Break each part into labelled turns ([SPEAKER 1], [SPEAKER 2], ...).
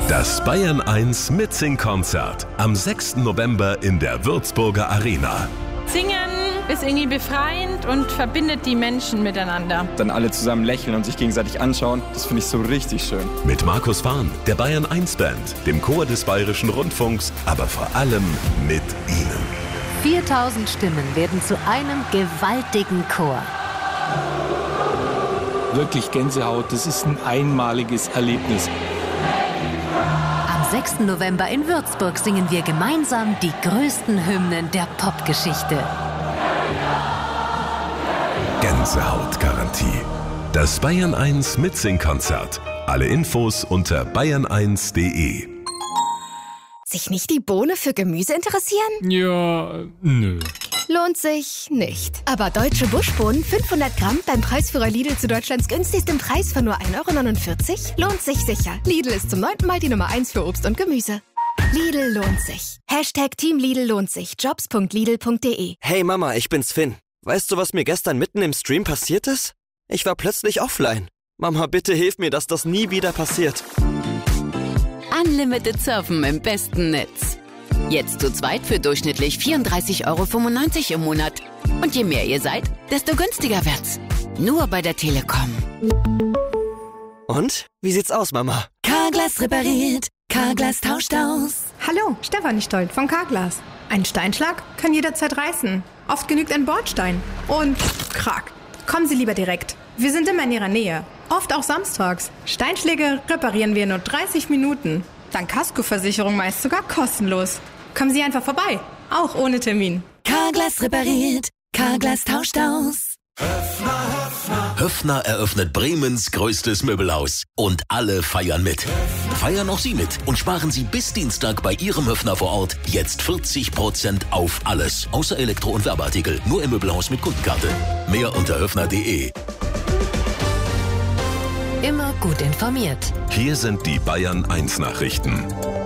[SPEAKER 1] Das Bayern 1 Mitsing-Konzert am 6. November in der Würzburger Arena.
[SPEAKER 2] Singen ist irgendwie befreiend und verbindet die Menschen miteinander.
[SPEAKER 3] Dann alle zusammen lächeln und sich gegenseitig anschauen, das finde ich so richtig schön.
[SPEAKER 1] Mit Markus Fahn, der Bayern 1 Band, dem Chor des Bayerischen Rundfunks, aber vor allem mit Ihnen.
[SPEAKER 4] 4000 Stimmen werden zu einem gewaltigen Chor.
[SPEAKER 5] Wirklich Gänsehaut, das ist ein einmaliges Erlebnis.
[SPEAKER 4] Am 6. November in Würzburg singen wir gemeinsam die größten Hymnen der Popgeschichte.
[SPEAKER 1] Gänsehautgarantie. Das Bayern 1 Mitsing-Konzert. Alle Infos unter bayern1.de.
[SPEAKER 6] Sich nicht die Bohne für Gemüse interessieren?
[SPEAKER 5] Ja, nö.
[SPEAKER 6] Lohnt sich nicht. Aber deutsche Buschbohnen 500 Gramm beim Preisführer Lidl zu Deutschlands günstigstem Preis von nur 1,49 € lohnt sich sicher. Lidl ist zum 9. Mal die Nummer 1 für Obst und Gemüse. Lidl lohnt sich. #Team Lidl lohnt sich. Jobs.lidl.de.
[SPEAKER 7] Hey Mama, ich bin's Finn. Weißt du, was mir gestern mitten im Stream passiert ist? Ich war plötzlich offline. Mama, bitte hilf mir, dass das nie wieder passiert.
[SPEAKER 8] Unlimited Surfen im besten Netz. Jetzt zu zweit für durchschnittlich 34,95 € im Monat. Und je mehr ihr seid, desto günstiger wird's. Nur bei der Telekom.
[SPEAKER 7] Und? Wie sieht's aus, Mama?
[SPEAKER 8] Carglass repariert. Carglass tauscht aus.
[SPEAKER 9] Hallo, Stefanie Stolt von Carglass. Ein Steinschlag kann jederzeit reißen. Oft genügt ein Bordstein. Und krack. Kommen Sie lieber direkt. Wir sind immer in Ihrer Nähe. Oft auch samstags. Steinschläge reparieren wir in nur 30 Minuten. Dank Kaskoversicherung meist sogar kostenlos. Kommen Sie einfach vorbei. Auch ohne Termin.
[SPEAKER 8] Carglass repariert. Carglass tauscht aus.
[SPEAKER 1] Höffner eröffnet Bremens größtes Möbelhaus. Und alle feiern mit. Feiern auch Sie mit und sparen Sie bis Dienstag bei Ihrem Höffner vor Ort jetzt 40% auf alles. Außer Elektro- und Werbeartikel. Nur im Möbelhaus mit Kundenkarte. Mehr unter höffner.de.
[SPEAKER 4] Immer gut informiert.
[SPEAKER 1] Hier sind die Bayern 1 Nachrichten.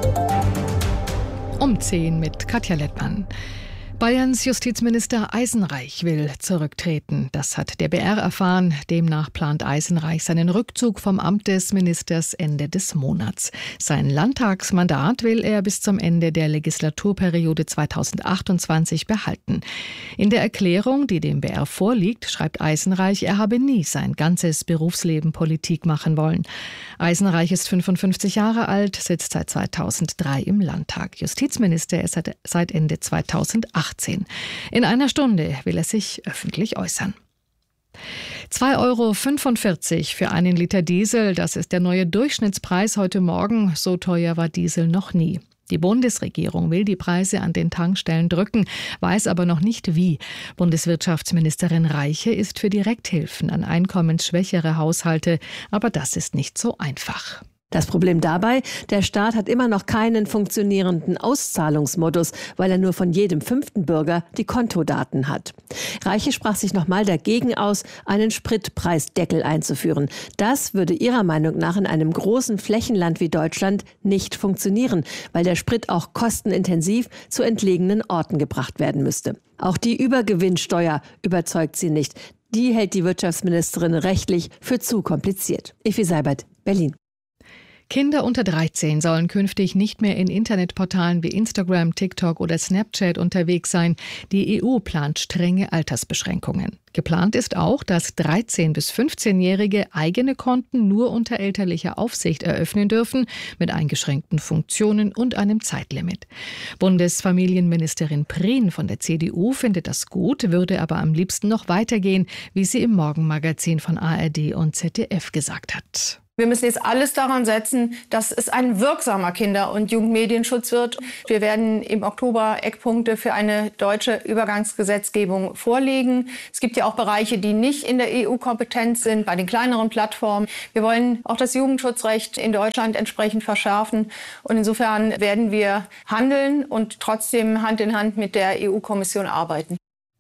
[SPEAKER 10] Um 10 mit Katja Lettmann. Bayerns Justizminister Eisenreich will zurücktreten. Das hat der BR erfahren. Demnach plant Eisenreich seinen Rückzug vom Amt des Ministers Ende des Monats. Sein Landtagsmandat will er bis zum Ende der Legislaturperiode 2028 behalten. In der Erklärung, die dem BR vorliegt, schreibt Eisenreich, er habe nie sein ganzes Berufsleben Politik machen wollen. Eisenreich ist 55 Jahre alt, sitzt seit 2003 im Landtag. Justizminister ist er seit Ende 2018. In einer Stunde will er sich öffentlich äußern. 2,45 € für einen Liter Diesel, das ist der neue Durchschnittspreis heute Morgen. So teuer war Diesel noch nie. Die Bundesregierung will die Preise an den Tankstellen drücken, weiß aber noch nicht wie. Bundeswirtschaftsministerin Reiche ist für Direkthilfen an einkommensschwächere Haushalte, aber das ist nicht so einfach.
[SPEAKER 11] Das Problem dabei, der Staat hat immer noch keinen funktionierenden Auszahlungsmodus, weil er nur von jedem 5. Bürger die Kontodaten hat. Reiche sprach sich nochmal dagegen aus, einen Spritpreisdeckel einzuführen. Das würde ihrer Meinung nach in einem großen Flächenland wie Deutschland nicht funktionieren, weil der Sprit auch kostenintensiv zu entlegenen Orten gebracht werden müsste. Auch die Übergewinnsteuer überzeugt sie nicht. Die hält die Wirtschaftsministerin rechtlich für zu kompliziert. Effi Seibert, Berlin.
[SPEAKER 10] Kinder unter 13 sollen künftig nicht mehr in Internetportalen wie Instagram, TikTok oder Snapchat unterwegs sein. Die EU plant strenge Altersbeschränkungen. Geplant ist auch, dass 13- bis 15-Jährige eigene Konten nur unter elterlicher Aufsicht eröffnen dürfen, mit eingeschränkten Funktionen und einem Zeitlimit. Bundesfamilienministerin Prien von der CDU findet das gut, würde aber am liebsten noch weitergehen, wie sie im Morgenmagazin von ARD und ZDF gesagt hat.
[SPEAKER 12] Wir müssen jetzt alles daran setzen, dass es ein wirksamer Kinder- und Jugendmedienschutz wird. Wir werden im Oktober Eckpunkte für eine deutsche Übergangsgesetzgebung vorlegen. Es gibt ja auch Bereiche, die nicht in der EU-Kompetenz sind, bei den kleineren Plattformen. Wir wollen auch das Jugendschutzrecht in Deutschland entsprechend verschärfen. Und insofern werden wir handeln und trotzdem Hand in Hand mit der EU-Kommission arbeiten.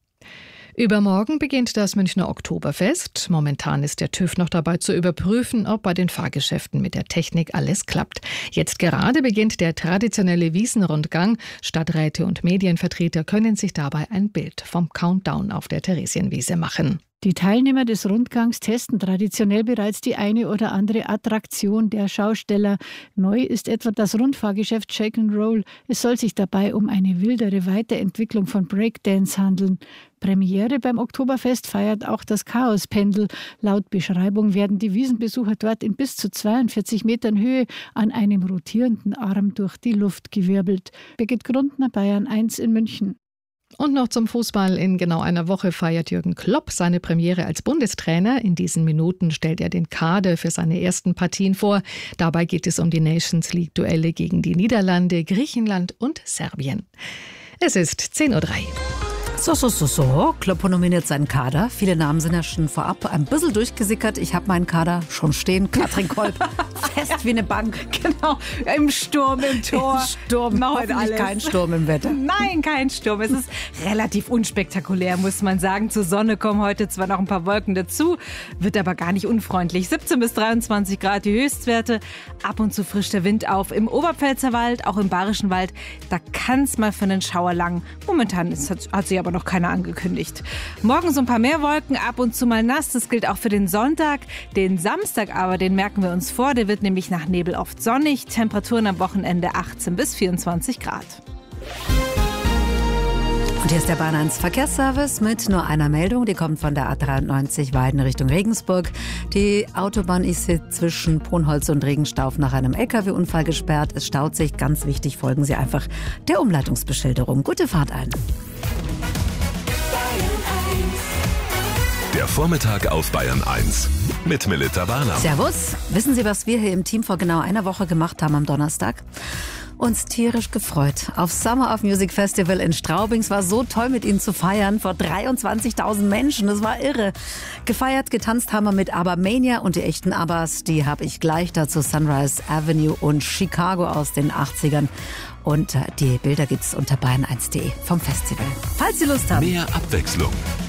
[SPEAKER 10] Übermorgen beginnt das Münchner Oktoberfest. Momentan ist der TÜV noch dabei zu überprüfen, ob bei den Fahrgeschäften mit der Technik alles klappt. Jetzt gerade beginnt der traditionelle Wiesenrundgang. Stadträte und Medienvertreter können sich dabei ein Bild vom Countdown auf der Theresienwiese machen.
[SPEAKER 13] Die Teilnehmer des Rundgangs testen traditionell bereits die eine oder andere Attraktion der Schausteller. Neu ist etwa das Rundfahrgeschäft Shake and Roll. Es soll sich dabei um eine wildere Weiterentwicklung von Breakdance handeln. Premiere beim Oktoberfest feiert auch das Chaospendel. Laut Beschreibung werden die Wiesenbesucher dort in bis zu 42 Metern Höhe an einem rotierenden Arm durch die Luft gewirbelt. Birgit Grundner, Bayern 1 in München.
[SPEAKER 10] Und noch zum Fußball. In genau einer Woche feiert Jürgen Klopp seine Premiere als Bundestrainer. In diesen Minuten stellt er den Kader für seine ersten Partien vor. Dabei geht es um die Nations League-Duelle gegen die Niederlande, Griechenland und Serbien. Es ist 10:03 Uhr.
[SPEAKER 14] So. Klopp nominiert seinen Kader. Viele Namen sind ja schon vorab ein bisschen durchgesickert. Ich habe meinen Kader schon stehen. Katrin Kolb, fest wie eine Bank.
[SPEAKER 15] Genau, im Sturm, im Tor.
[SPEAKER 14] Im Sturm,
[SPEAKER 15] hoffentlich
[SPEAKER 14] kein Sturm im Wetter.
[SPEAKER 15] Nein, kein Sturm. Es ist relativ unspektakulär, muss man sagen. Zur Sonne kommen heute zwar noch ein paar Wolken dazu, wird aber gar nicht unfreundlich. 17 bis 23 Grad die Höchstwerte. Ab und zu frischt der Wind auf. Im Oberpfälzer Wald, auch im Bayerischen Wald, da kann es mal für einen Schauer langen. Momentan hat sich aber noch keiner angekündigt. Morgen so ein paar mehr Wolken, ab und zu mal nass. Das gilt auch für den Sonntag. Den Samstag aber, den merken wir uns vor. Der wird nämlich nach Nebel oft sonnig. Temperaturen am Wochenende 18 bis 24 Grad.
[SPEAKER 14] Und hier ist der Bahn 1 Verkehrsservice mit nur einer Meldung. Die kommt von der A93 Weiden Richtung Regensburg. Die Autobahn ist hier zwischen Ponholz und Regenstauf nach einem LKW-Unfall gesperrt. Es staut sich. Ganz wichtig, folgen Sie einfach der Umleitungsbeschilderung. Gute Fahrt allen.
[SPEAKER 16] Der Vormittag auf Bayern 1 mit Melita Barner.
[SPEAKER 14] Servus. Wissen Sie, was wir hier im Team vor genau einer Woche gemacht haben am Donnerstag? Uns tierisch gefreut. Auf Summer of Music Festival in Straubing. Es war so toll, mit Ihnen zu feiern. Vor 23.000 Menschen. Das war irre. Gefeiert, getanzt haben wir mit ABBA-Mania und die echten Abbas. Die habe ich gleich dazu. Sunrise Avenue und Chicago aus den 80ern. Und die Bilder gibt's unter bayern1.de vom Festival. Falls Sie Lust haben.
[SPEAKER 16] Mehr Abwechslung.